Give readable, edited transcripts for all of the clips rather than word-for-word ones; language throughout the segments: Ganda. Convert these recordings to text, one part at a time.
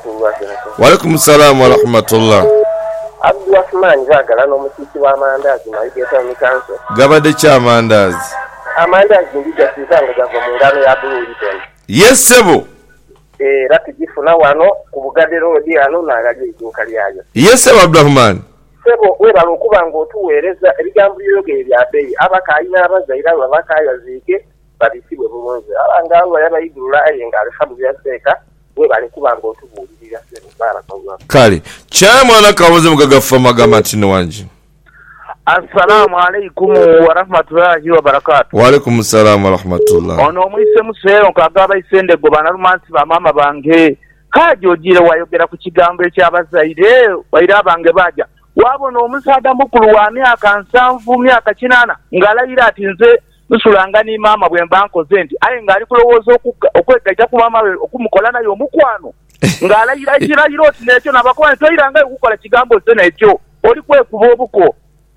warahmatullah. Wa alaikum salam wa rahmatullah. Abdurrahman Jagala n'omusisi w'amandazi naligeta mu kanso. Gabadde kya amandazi. Amandazi ndija kizanga gava mu ngano ya Bululton. Yes sebo. Ratigifuna wano ku Bugade Road ano n'agaje iduuka lyayo. Yes sebo Abdurrahman. Sebo webala okuba ng'otuweereza ebigambo byogere bya bbeeyi abakayina abazaire abo abakayaziike babisibwe bulungi. Abanga abo yabayidula nga alhamdulillah seeka webale kuba ng'otubuulirira sebo barakallah. Kale kyamwana kawoze mugagafa magama tino wanje. Assalamu alaikum wa rahmatullahi wa barakatuh. Wa alaikum salam wa rahmatullah. Ono mwise musero nkagaba isende go bana rumansi ba mama bange kajogire wayogera ku kigambo ekyabazaire waira bange baja wabona omusada mukulu wa myaka 7 myaka 8 ngalayira ati nze nusulanga ni mama bwe mbankoze nti aye ngali kulowooza okwegaja ku mama we okumukola nayo omukwano ngalayira kirayiro oti nekyo nabakwani toyiranga okukola kigambo ze nekyo oli kwekuba obuko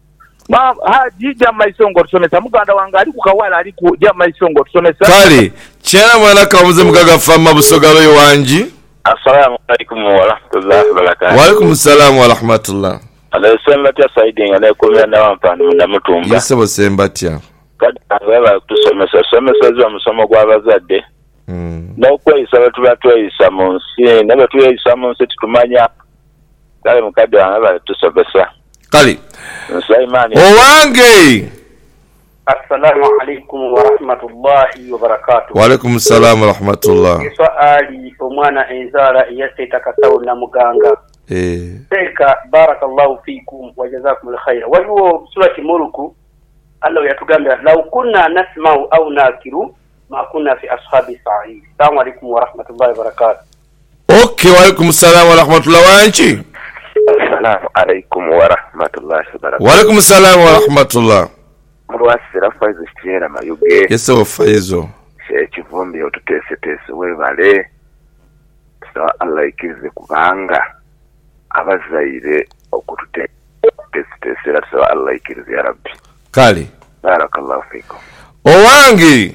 jija maisongo tusomesa muganda wange ali kukawala ali ku jja maisongo tusomesa kale kyana mwana kawoze mugagafa mabusogalo yo wanji. Assalamu alaikum wa rahmatullahi wa barakatuh. Wa alaikum salam wa rahmatullah. Ala sembatya saidi ngale kumya na wampano na mutumba. Yesebo sembatya. Kadi wewe tusomesa zwa musomo gw'abazadde. N'okweyisa batweyisa mu nsi ne batweyisa mu nsi tutumanya kale mukadde wange tusomesa. Kale Nsaiman owange. Assalamu alaikum wa rahmatullahi wa barakatuh. Wa alaikum salam wa rahmatullah. Swali omwana enzala yaseta kasawo na muganga. Teka barakallahu fikum wa jazakumul khair. Waliwo surati Mulku Allah yatugambira law kunna nasma'u aw nakiru ma kunna fi ashabi sa'id. Assalamu alaikum wa rahmatullahi wa barakatuh. Okay, wa alaikum salam wa rahmatullah wanchi. Assalamu alaikum wa rahmatullahi wa barakatuh. Wa alaikum salam wa rahmatullah. Mulwasira faizo kitera mayuge. Yeso faizo. Kivumbi otutese webale. So Allah ikize kubanga abazaire okutute tesera so Allah ikize ya Rabbi. Kale Barakallahu fikum. Owange.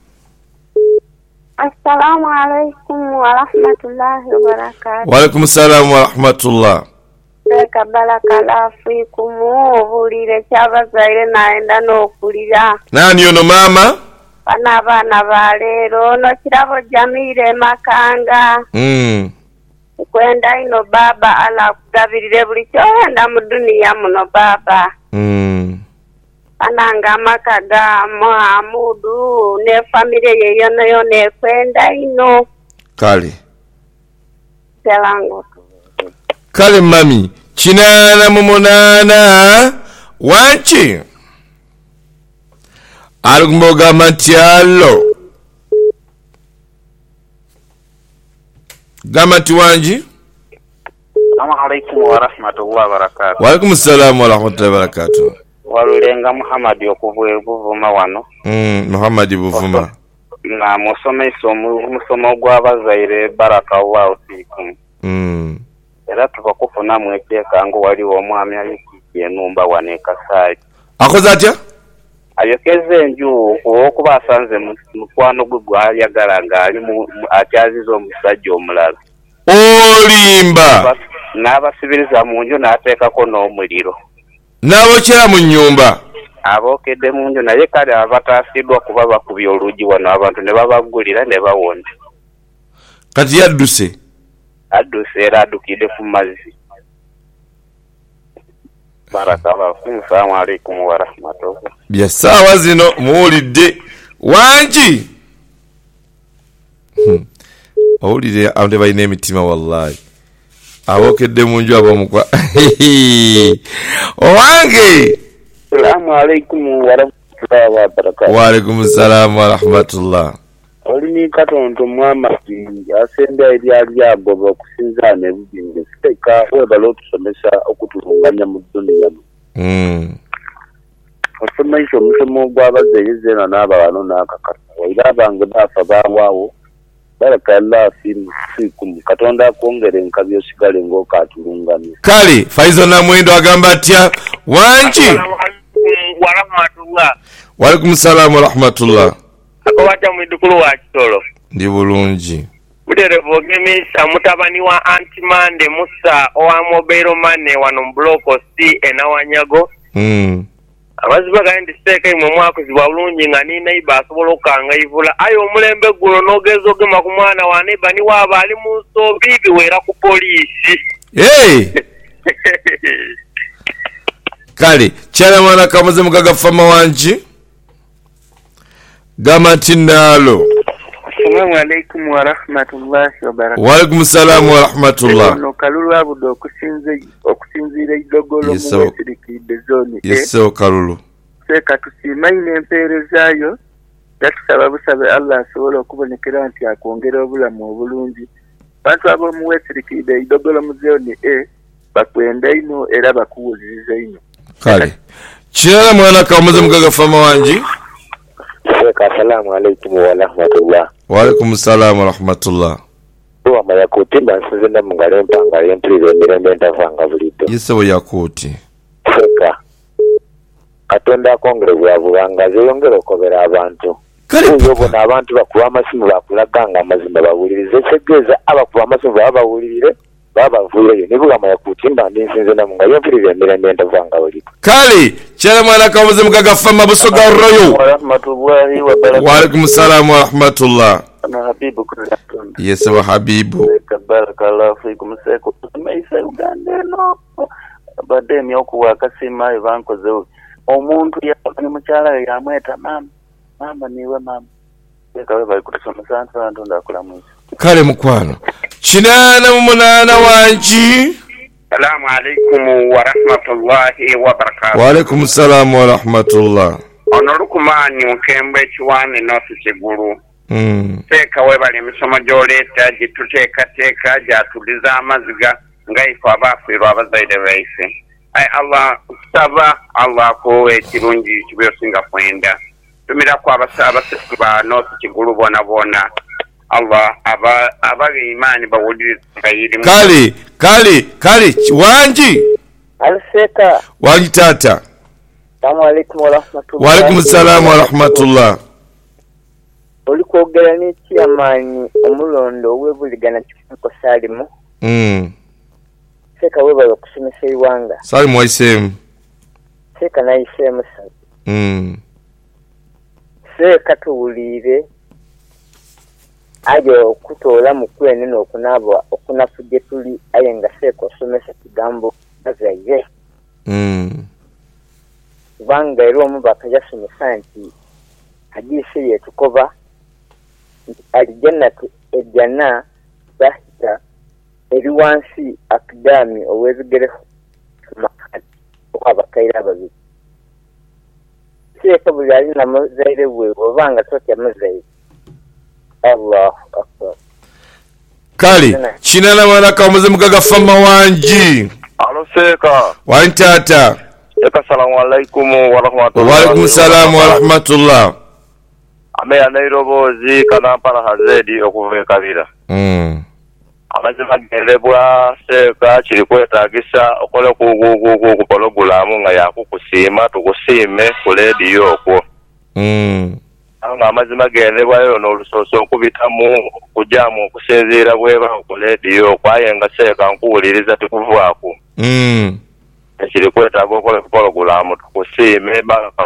Assalamu alaikum wa rahmatullahi wa barakatuh. Wa alaikum salam wa rahmatullah. Teka barakala fikum obulire kyabazaire naenda n'okulira. Nani ono mama? Bana balero no kirabo Jamire Makanga. Kwenda ino baba ala kugabirire buli kyenda mu dunia muno baba. Ananga makaga Muhamudu ne family yeyo ne kwenda ino. Kale Selango. Kale mami chinana mumonana wanchi alugmoga matialo gamati wanji. Assalamu alaikum wa rahmatullahi wa barakatuh. Wa alaikum salam wa rahmatullahi wa barakatuh. Walulenga Muhammad okuvwe buvuma wano. Muhammad buvuma. Na musomo gw'abazaire barakallahu fikum. Era tuva kufuna mwekeka ngo waliwo omwami alikiye numba wane Kasai. Akoze atya? Ayokeze enju okuba asanze mukwano gwe gwayagala ngali atyaziza omusajja omulala. Olimba. N'abasibiriza mu nju n'ateekako n'omuliro. N'abokyera mu nnyumba. Abookedde mu nju naye kale abataasiddwa kuba bakubye olugi wano abantu ne babagulira ne bawonda. Kati yadduse. Adduse era addukidde ku mazzi. Barakallahu. Assalamu alaikum wa rahmatullahi. Bya saawa zino muwulidde wangi. Owulire abantu balina emitima wallahi. Abookedde mu nju abamukwa. Owange. Assalamu alaikum wa rahmatullahi wa barakatuh. Wa alaikum salam wa rahmatullah. Olini katonto mwamati asenda ebyali agoba okusinzaana ebibinge siteka webala otusomesa okutulunganya mu dunia. Osomesa omusomo gw'abazaire zeena n'abawano n'akakata waira abange baafa baawaawo barakallahu fikum katonda akwongere enkabi osigale ng'okaatulunganya. Kale Faizo na Mwendo agamba atya wanchi. Wa rahmatullah. Wa alaikum salam wa rahmatullah. Akowacha mwidukulu wa kitolo. Ndi bulungi. Muterevu Gemisa mutabani wa Antimande Musa owa mobile money wano mbloko si enawanyago. Abaziba gandi seka imwe mwakuzibwa bulungi nga ni neighbor asobola okanga ivula ayo omulembe gulo nogezo gema ku mwana wa neighbor ni waba ali mu so bibi wera ku police. Kale kyala mwana kamuze mugaga fama wanji Gamatindalo. Assalamu alaikum wa rahmatullahi wa barakatuh. Wa alaikum salam wa rahmatullah. No kalulu abudo okusinzira idogolo mu wesirikide zone. Yeso kalulu. Seka tusimaine emperezayo yatusaba busabe Allah asobola okubonekera nti akwongera obulamu obulungi. Bantu abo mu wesirikide idogolo mu zone bakwenda ino era bakuwuliriza ino. Kale. Kyala mwana kamuze mugaga fama wanji. Assalamu alaikum wa rahmatullah. Wa alaikum salam wa rahmatullah. Wa mayakuti basizenda mungale mpanga yemprize mirembe ndavanga bulido. Yeso yakuti. Seka. Katonda kongere yavubanga zeyongera okobera abantu. Uyobo n'abantu bakuba amasimu bakulaganga amazima bawulirize segeza abakuba amasimu babawulirire babavuyeyo nibuga mayakuti mbandi nsinze namunga yemprize mirembe ndavanga bulido. Kale kyala mwana kamuze mugaga fama busoga royo. Wa rahmatullahi wa barakatuh. Wa alaikum salam wa rahmatullah. Ana habibu kulatunda. Yes wa habibu. Barakallahu fikum seko. Meisa Uganda no. Bademi okuwa kasima ibankoze. Omuntu yakani mukyala yamweta mama niwe mama. Seka bali kutusoma sana ndonda kula mwisi. Kale mukwano. Kinana mu munana wanji. Assalamu alaikum wa rahmatullahi wa barakatuh. Wa alaikum salam wa rahmatullah. Onorukumani mukembe kiwane nosi kiguru. Teka webali emisomo gyoleta gituteekateeka gyatuliza amaziga ngaife abafiirwa abazaire baife. Ai Allah kusaba Allah kowe ekirungi kibyosinga kwenda. Tumiraku abasasi ba nosi kiguru bona Allah ababe imani bawuliriza ngayirimu. Kale wanji Alseka wanji tata. Assalamu alaikum wa rahmatullah. Wa alaikum salam wa rahmatullah. Olikwogera n'iki amanyi omulondo webuligana kifiko salimu. Seka webala okusomesa iwanga. Salimu waisemu. Seka naisemu sa. Seka tuwulire ajo kutola mukwene n'okunaba okunafuje tuli ayenga seka osomesa kigambo azaye. Kubanga era omubaka yasomesa nti hadisi yetukoba aljannatu ejjana bahita eri wansi akidami owebigere makati abakaire ababiri. Seka buli alina muzaire we obanga totya muzaire. Allahu akbar. Kale kinana mwana kamuze mugaga fama wanji. Alo seka. Wantata. Assalamu alaikum wa rahmatullah. Wa alaikum salam wa rahmatullah. Ameya nairobozi kanampala hazedi okuva kabira. Amazima gelebwa seka kiri kwetagisa okola ku pologulamu nga yakukusima tukusime ku radio okwo. Anga amazima gelebwa no lusoso okubitamu kujamu okusinzira bweba ku radio kwayenga seka nkuwuliriza tukuvaako. Kiri kwetaga okola ku pologulamu tukusime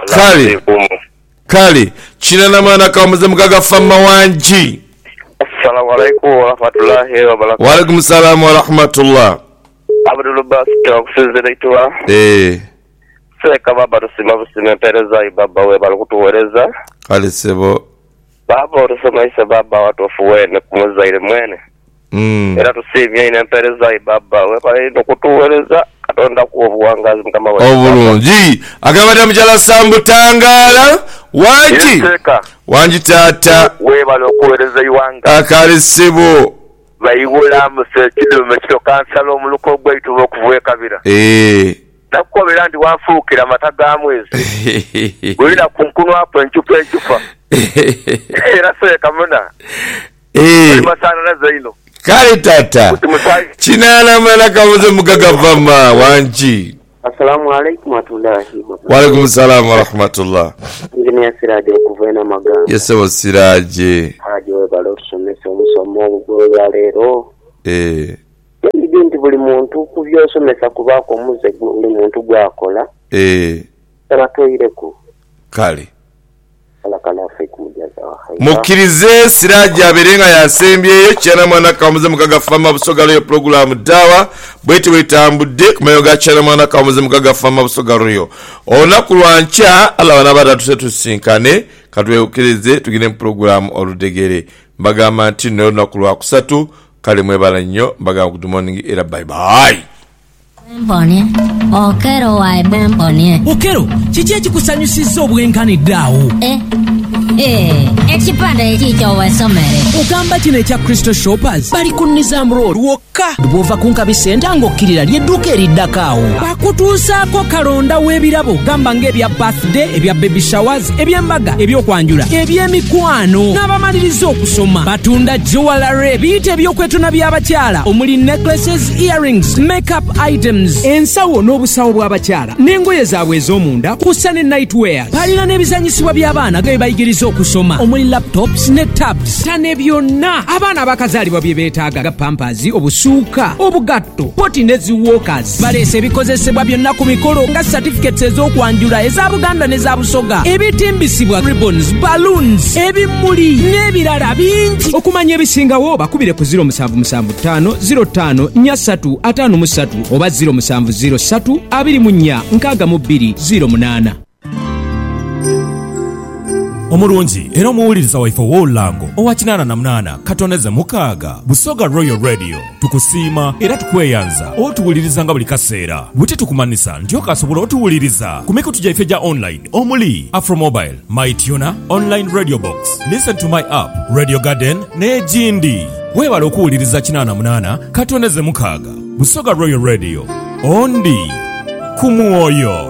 Kale kinana mwana kamuze mugaga fama wanji. Assalamu alaikum wa rahmatullahi wa barakatuh. Wa alaikum salam wa rahmatullah. Abdul Basir okusinzira itwa. Seka baba tusima busime pereza ibaba we balikutuwereza. Kale sebo. Baba otusomaise baba watofuwene kumuzaire mwene. Era tusimye ine pereza ibaba we pale nokutuwereza katonda kuobuwangazi mukama we. Obulungi agabada mujala sambu tangala wanji tata we balokuwereza iwanga. Akale sebo. Bayiwula muse kidume kito kansala omuluko gwaitu bokuvuye kabira. Nakubira ndi wanfuukira mataga mwezi. Bulira kunkuno apo enchupa. Era seka muna. Masana na zaino. Kale tata. Kinana mwana kamuze mugaga fama wanji. Assalamu alaikum wa rahmatullahi wa barakatuh. Wa alaikum salam wa rahmatullah. Ngine Siraje okuva na maganga. Yeso Siraje. Haje we balosoma tusomesa omusomo ogwa leero nti buli muntu ku byosomesa kubaako omuze buli muntu gwakola tabatweireku kale mukkirize Siraja aberenga yasembyeyo kyana mwana kamuze mukaga fama busogalo yo program dawa bwete wetambudde kumayo ga kyana mwana kamuze mukaga fama busogalo yo olunaku lwanca Allah wana badatu tusinkane katwekirize tugine program oludegere mbagamba nti n'olunaku lwakusatu kale mwebala nnyo mbagamba good morning era bye bye. Bemponie okero wa bemponie okero kiki ekikusanyusizza obwenkaniddeawo ekipande ekikyo wesomere ogamba kino ekya Crystal Shoppers bali ku Nizam Road wokka bw'ova ku Nkabi Center ng'okkirira ly'edduuka eriddakaawo bakutuusaako kalonda w'ebirabo gamba ng'ebya birthday ebya baby showers eby'embaga ebyokwanjula eby'emikwano n'abamaliriza okusoma batunda jewelry biyite ebyokwetuna by'abakyala omuli necklaces earrings makeup items ensawo n'obusawo bw'abakyala n'engoye zaabwe ez'omunda kussa ne nightwear balina n'ebizanyisibwa by'abaana ge bayigiriza okusoma omuli laptops ne tabs tane byonna abaana abakazaalibwa bye beetaaga ga pampers obusuuka obugatto poti ne ziwalkers baleese ebikozesebwa byonna ku mikolo nga certificates ez'okwanjula eza Buganda n'eza Busoga ebitimbisibwa ribbons balloons ebimuli n'ebirala bingi okumanya ebisingawo bakubire ku 0775054353 oba 0703246208 omulungi era omuwuliriza waife w'olulango owa 88 katoneze mukaaga Busoga Royal Radio tukusiima era tukweyanza otuwuliriza nga buli kaseera bwe tukumanisa nti okasobola otuwuliriza ku mikutu gyaffe gya online omuli Afromobile, MyTuner, Online Radio Box, Listen to My App, Radio Garden n'egindi weebala okuwuliriza 88 katoneze mukaaga Busoga Royal Radio ondi ku mwoyo.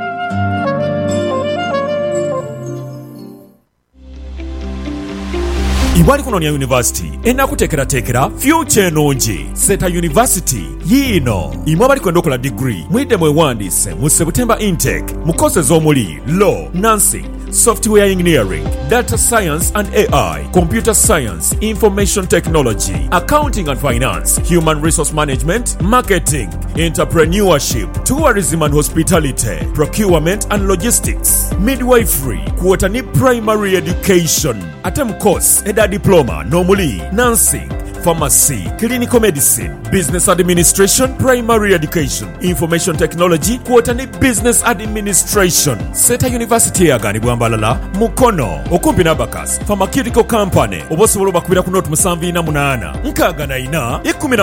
Ibwali Kunonia University enakuteekerateekera future enungi Seta University yiino imwe abali kwenda okola degree mwidde mwewandiise mu September intake mu courses omuli law, nursing, software engineering, data science and AI, computer science, information technology, accounting and finance, human resource management, marketing, entrepreneurship, tourism and hospitality, procurement and logistics, midwifery, quotani primary education, atem course eda diploma normally nursing, pharmacy, clinical medicine, business administration, primary education, information technology, quotani business administration. Seta University yaganibwa Mbalala, Mukono, okumpi n'Abakas, Pharmaceutical Company, obosobola bakubira ku note 78 nkagana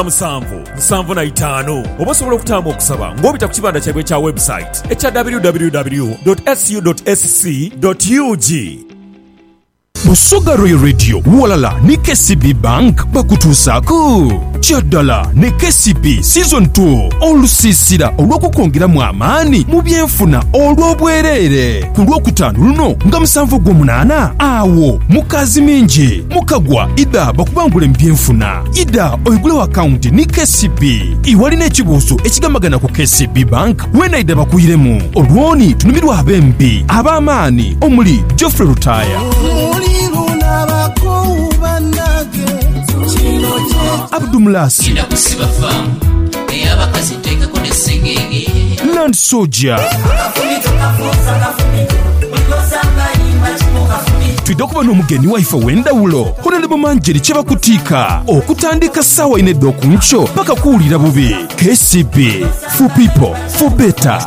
4 obosobola okutamba okusaba ng'obita ku kibanda kyabwe kya website ekya www.su.sc.ug. Busoga Royal Radio walala ne KCB Bank bakutuusaako kyaddala ne KCB Season 2 olusiisira olw'okukongeramu amaani mu byenfuna olw'obwereere ku Lwokutaano luno nga 7/8 awo mukazi mingi mukagwa ida bakubangula ebyenfuna ida oyigule akaunti ne KCB iwalina ekibuuso ekigambagana ku KCB Bank wenaida bakuyiremu olwoni tunumirwa abembi ab'amaani omuli Geoffrey Rutaya Abdumlasi Land Soldier twidde okuba n'omugeni waife w'endawulo Honorable Manjeri kye bakutiika okutandika ssaawa 4 okunkyo paka kuwulira bubi. KCB for people for better.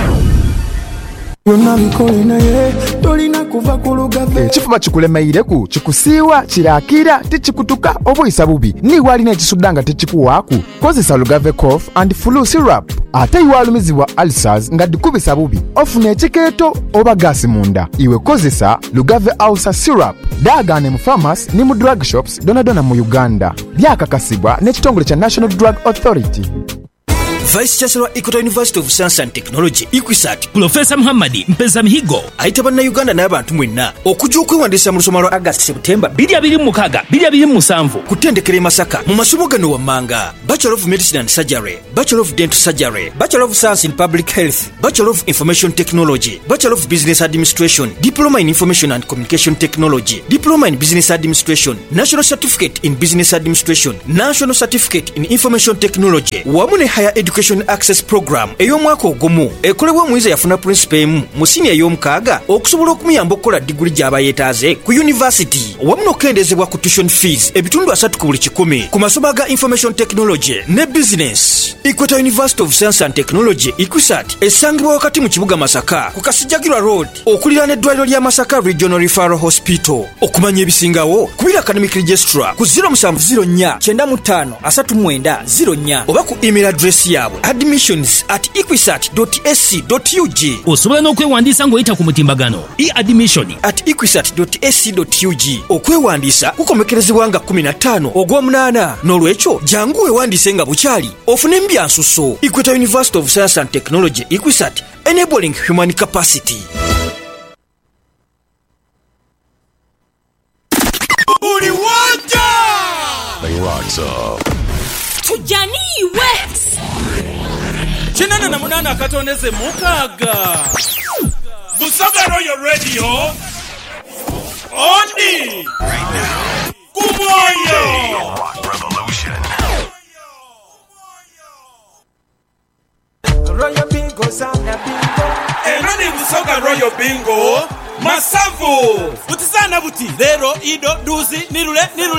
Ekifuba kikulemeireku kikusiiwa kirakira tikikutuka obuyisa bubi niwalina ekisudanga tekikuwaaku kozesa Lugave cough and flu syrup ate iwalumizibwa ulcers nga dikubisa bubi ofuna ekikeeto oba gasi munda iwe kozesa Lugave ulcer syrup daagane mu pharmacy ne mu drug shops donadona mu Uganda byakakasibwa n'ekitongole kya National Drug Authority. Vice Chancellor Equator University of Science and Technology Equisat Professor Muhammad Mpeza Mihigo ayita bannayuganda n'abantu mwenna okujja okwewandiisa mu lusoma lwa August September 2026-2027 ku ttendekero e Masaka mu masomo gano wammanga: Bachelor of Medicine and Surgery, Bachelor of Dental Surgery, Bachelor of Science in Public Health, Bachelor of Information Technology, Bachelor of Business Administration, Diploma in Information and Communication Technology, Diploma in Business Administration, National Certificate in Business Administration, National Certificate in Information Technology, wamu ne Higher Education Access Program ey'omwaka ogumu ekolebwa omuyizi yafuna principal emu mu senior y'omukaaga okusobola okumuyamba okukola diguli gy'aba yeetaaze ku university, wamu n'okukendezebwa ku tuition fees ebitundu 3 ku buli 100 ku masomo ga Information Technology ne Business. Equator University of Science and Technology Equisat esangibwa wakati mu kibuga Masaka ku Kasijjagirwa Road okuliraana eddwaliro lya Masaka Regional Referral Hospital. Okumanya ebisingawo kubira Academic Registrar ku 0704953904 oba ku email address yaabwe admissions@equisat.ac.ug. osobola n'okwewandiisa ng'oyita ku mutimbagano e-admission@equisat.ac.ug. okwewandiisa kukomekerezebwa nga 15 ogw'omunaana, n'olwekyo jangu weewandiise nga bukyali ofune mbyansuso. Equator University of Science and Technology Equisat, enabling human capacity. Buli wanja they rocks up tujaniwe chinana na munana akatondeze mukaga Busoga Royal Radio Ondi right now Kumoyo Rock Revolution Royal Bingo Sana Bingo Enani Busoga Royal Bingo Masavu Butisana buti Lero Ido Duzi Nirule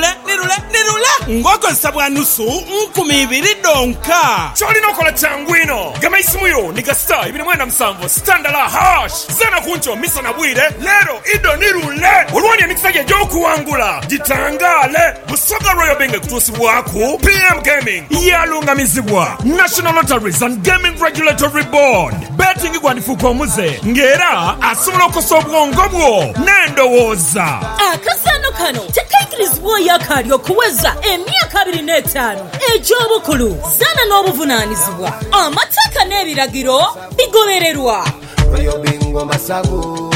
Ngoko nsabwa nusu 2,200 donka Choli nokola changwino Gama isimuyo Niga star Ibini mwenda msamvo Standala hash Zana kuncho Misa na bwire Lero Ido nirule Ulwani ya nikisage joku wangula Jitangale Busoga Royal Bingo kutusi waku PM Gaming Yalunga mizibwa National Lotteries and Gaming Regulatory Board Betting igwanifu kwa muze Ngera Asumulo kosobwa ngobwo nendowoza akasano kano tekaikirizibwa yakali okuweza emyaka 25 egy'obukulu zana n'obuvunaanyizibwa amateeka n'ebiragiro bigobererwa Royal Bingo Masago.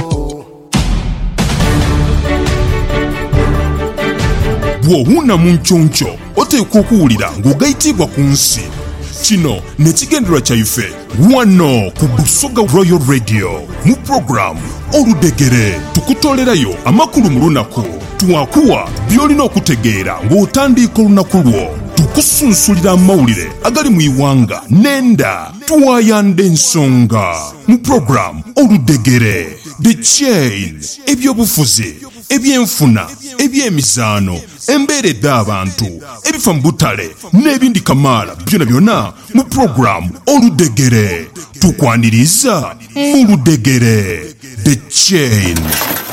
bw'owuna mu nkyoncho oteekwa okuwulira ng'ogayitibwa ku nsi. Kino nekigendererwa kyaife wano ku Busoga Royal Radio mu programu Oludegere tukutolerayo amakulu mu lunaku twakuwa byolina okutegeera ng'otandika olunaku lwo tukusunsulira amawulire agali mu iwanga nenda twayanda ensonga mu programu Oludegere The Chain ebyobufuzi ebyenfuna ebyemizaano embeeredde abantu ebifa mu butale n'ebindi kamaala byonna mu programu Oludegere tukwaniriza mu Ludegere The Chain.